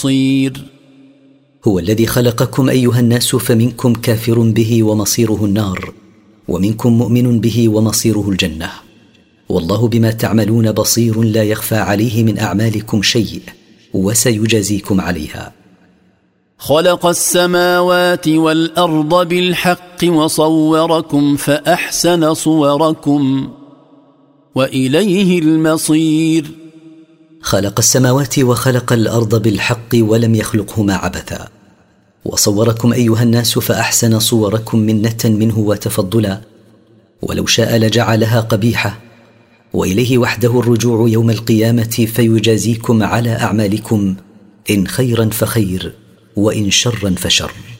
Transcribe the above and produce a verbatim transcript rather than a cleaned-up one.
هو الذي خلقكم أيها الناس فمنكم كافر به ومصيره النار، ومنكم مؤمن به ومصيره الجنة، والله بما تعملون بصير لا يخفى عليه من أعمالكم شيء، وسيجازيكم عليها. خلق السماوات والأرض بالحق وصوركم فأحسن صوركم وإليه المصير. خلق السماوات وخلق الأرض بالحق ولم يخلقهما عبثا، وصوركم أيها الناس فأحسن صوركم منة منه وتفضلا، ولو شاء لجعلها قبيحة، وإليه وحده الرجوع يوم القيامة فيجازيكم على أعمالكم، إن خيرا فخير وإن شرا فشر.